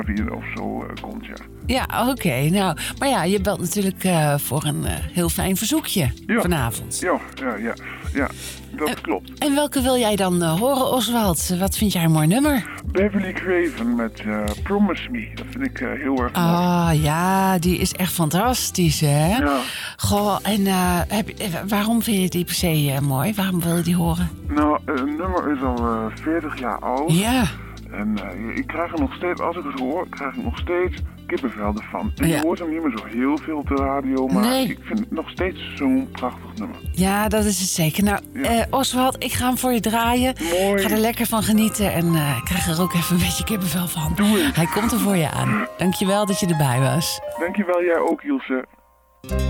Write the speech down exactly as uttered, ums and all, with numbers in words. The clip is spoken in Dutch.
hier of zo uh, komt, ja. Ja, oké. Okay. Nou, maar ja, je belt natuurlijk uh, voor een uh, heel fijn verzoekje ja. vanavond. Ja, ja, ja, ja, dat en, klopt. En welke wil jij dan uh, horen, Oswald? Wat vind jij een mooi nummer? Beverly Craven met uh, Promise Me. Dat vind ik uh, heel erg mooi. Ah, oh, ja, die is echt fantastisch, hè? Ja. Goh, en uh, heb, waarom vind je die per se uh, mooi? Waarom wil je die horen? Nou, het nummer is al uh, veertig jaar oud. Ja. En uh, ik krijg er nog steeds, als ik het hoor, krijg ik nog steeds kippenvel ervan. En ja. je hoort hem niet meer zo heel veel op de radio, maar nee. ik vind het nog steeds zo'n prachtig nummer. Ja, dat is het zeker. Nou, ja. uh, Oswald, ik ga hem voor je draaien. Mooi. Ga er lekker van genieten en uh, ik krijg er ook even een beetje kippenvel van. Doe het. Hij komt er voor je aan. Dankjewel dat je erbij was. Dankjewel, jij ook, Ilse.